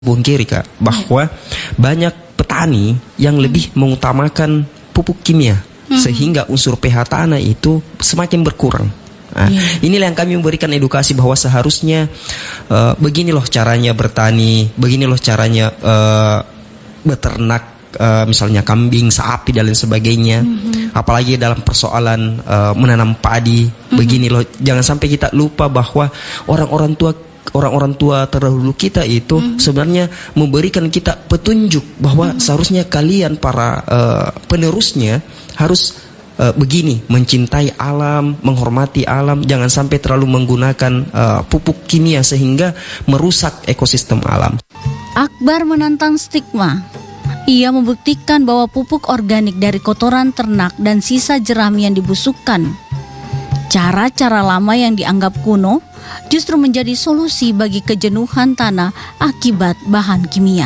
pungkiri Kak, bahwa banyak petani yang lebih mengutamakan pupuk kimia sehingga unsur pH tanah itu semakin berkurang. Nah, inilah yang kami memberikan edukasi bahwa seharusnya begini loh caranya bertani, begini loh caranya beternak, misalnya kambing, sapi dan lain sebagainya. Apalagi dalam persoalan menanam padi, begini loh. Jangan sampai kita lupa bahwa orang-orang tua terdahulu kita itu sebenarnya memberikan kita petunjuk bahwa seharusnya kalian para penerusnya harus begini, mencintai alam, menghormati alam, jangan sampai terlalu menggunakan pupuk kimia sehingga merusak ekosistem alam. Akbar menantang stigma. Ia membuktikan bahwa pupuk organik dari kotoran ternak dan sisa jerami yang dibusukkan, cara-cara lama yang dianggap kuno, justru menjadi solusi bagi kejenuhan tanah akibat bahan kimia.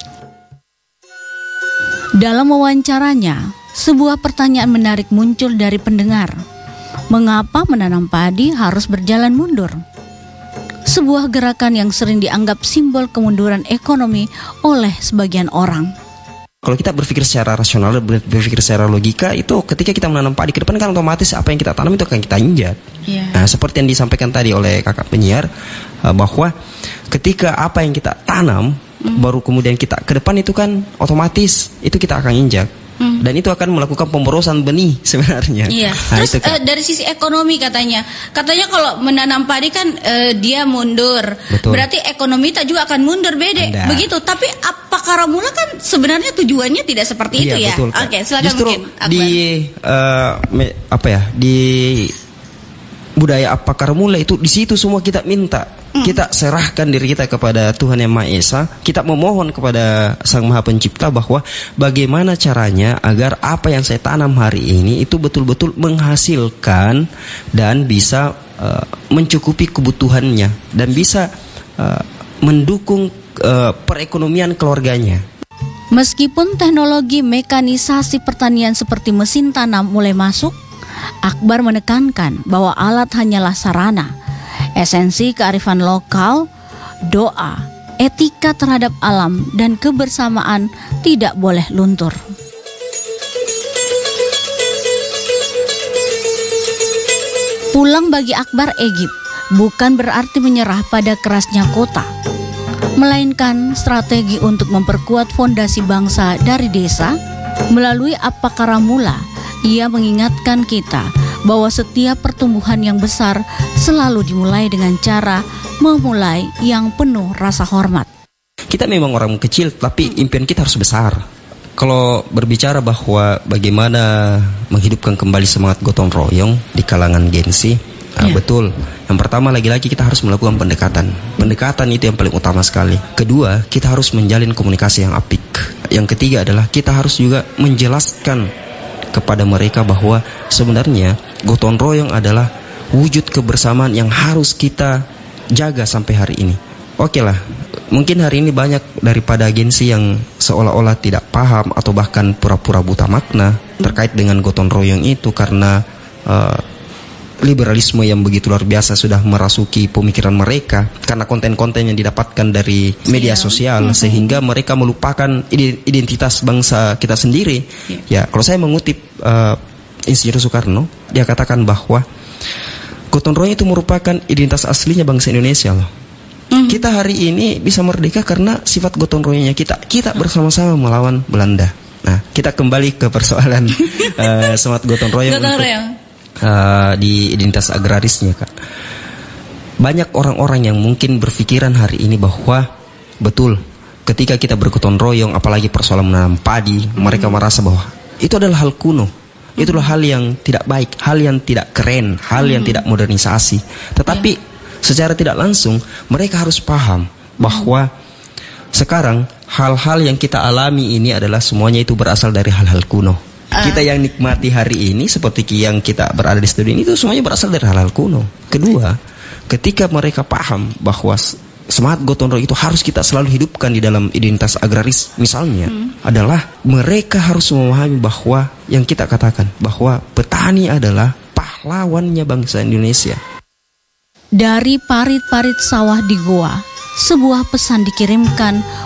Dalam wawancaranya, sebuah pertanyaan menarik muncul dari pendengar. Mengapa menanam padi harus berjalan mundur? Sebuah gerakan yang sering dianggap simbol kemunduran ekonomi oleh sebagian orang. Kalau kita berpikir secara rasional, berpikir secara logika, itu ketika kita menanam padi ke depan kan otomatis apa yang kita tanam itu akan kita injak. Nah, seperti yang disampaikan tadi oleh kakak penyiar, bahwa ketika apa yang kita tanam baru kemudian kita ke depan itu kan otomatis itu kita akan injak. Dan itu akan melakukan pemborosan benih sebenarnya. Nah, terus dari sisi ekonomi katanya kalau menanam padi kan dia mundur. Betul. Berarti ekonomi tak juga akan mundur begitu. Tapi apakah mula kan sebenarnya tujuannya tidak seperti itu ya? Betul, oke, silakan. justru mungkin di budaya apakah mula itu di situ semua kita minta. Kita serahkan diri kita kepada Tuhan Yang Maha Esa. Kita memohon kepada Sang Maha Pencipta bahwa bagaimana caranya agar apa yang saya tanam hari ini itu betul-betul menghasilkan dan bisa mencukupi kebutuhannya dan bisa mendukung perekonomian keluarganya. Meskipun teknologi mekanisasi pertanian seperti mesin tanam mulai masuk, Akbar menekankan bahwa alat hanyalah sarana. Esensi kearifan lokal, doa, etika terhadap alam, dan kebersamaan tidak boleh luntur. Pulang bagi Akbar Egypt bukan berarti menyerah pada kerasnya kota, melainkan strategi untuk memperkuat fondasi bangsa dari desa. Melalui Apakaramula, ia mengingatkan kita bahwa setiap pertumbuhan yang besar selalu dimulai dengan cara memulai yang penuh rasa hormat. Kita memang orang kecil, tapi impian kita harus besar. Kalau berbicara bahwa bagaimana menghidupkan kembali semangat gotong royong di kalangan Gen Z, betul. Yang pertama lagi-lagi kita harus melakukan pendekatan. Pendekatan itu yang paling utama sekali. Kedua, kita harus menjalin komunikasi yang apik. Yang ketiga adalah kita harus juga menjelaskan kepada mereka bahwa sebenarnya gotong royong adalah wujud kebersamaan yang harus kita jaga sampai hari ini. Oke lah, mungkin hari ini banyak daripada agensi yang seolah-olah tidak paham atau bahkan pura-pura buta makna terkait dengan gotong royong itu karena liberalisme yang begitu luar biasa sudah merasuki pemikiran mereka karena konten-konten yang didapatkan dari media sosial sehingga mereka melupakan identitas bangsa kita sendiri. Ya, kalau saya mengutip Insinyur Soekarno, dia katakan bahwa gotong royong itu merupakan identitas aslinya bangsa Indonesia loh. Kita hari ini bisa merdeka karena sifat gotong royongnya kita bersama-sama melawan Belanda. Nah, kita kembali ke persoalan semangat gotong royong di identitas agrarisnya, Kak. Banyak orang-orang yang mungkin berpikiran hari ini bahwa betul ketika kita bergotong royong, apalagi persoalan menanam padi, mereka merasa bahwa itu adalah hal kuno, itulah hal yang tidak baik, hal yang tidak keren, hal yang tidak modernisasi. Tetapi secara tidak langsung mereka harus paham bahwa sekarang hal-hal yang kita alami ini adalah semuanya itu berasal dari hal-hal kuno. Kita yang nikmati hari ini seperti yang kita berada di studio ini itu semuanya berasal dari hal-hal kuno. Kedua, ketika mereka paham bahwa semangat gotong royong itu harus kita selalu hidupkan di dalam identitas agraris misalnya, adalah mereka harus memahami bahwa yang kita katakan bahwa petani adalah pahlawannya bangsa Indonesia. Dari parit-parit sawah di Goa sebuah pesan dikirimkan